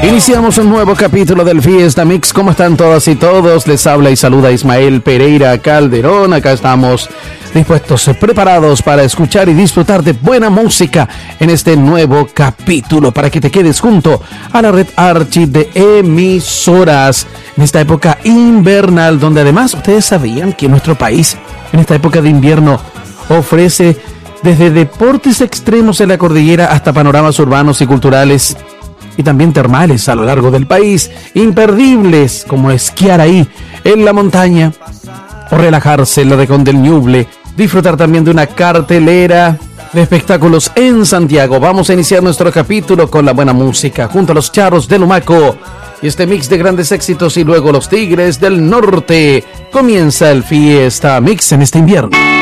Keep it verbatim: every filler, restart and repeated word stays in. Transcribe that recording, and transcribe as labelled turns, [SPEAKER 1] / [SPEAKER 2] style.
[SPEAKER 1] Iniciamos un nuevo capítulo del Fiesta Mix. ¿Cómo están todas y todos? Les habla y saluda Ismael Pereira Calderón. Acá estamos dispuestos, preparados para escuchar y disfrutar de buena música en este nuevo capítulo, para que te quedes junto a la red Archi de emisoras en esta época invernal, donde además ustedes sabían que nuestro país en esta época de invierno ofrece desde deportes extremos en la cordillera hasta panoramas urbanos y culturales y también termales a lo largo del país, imperdibles, como esquiar ahí en la montaña o relajarse en la región del Ñuble, disfrutar también de una cartelera de espectáculos en Santiago. Vamos a iniciar nuestro capítulo con la buena música junto a los Charros de Lumaco y este mix de grandes éxitos, y luego los Tigres del Norte. Comienza el Fiesta Mix en este invierno.